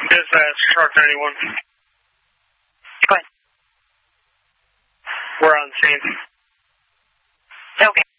Dispatch, Truck 91. Go ahead. We're on scene. Okay.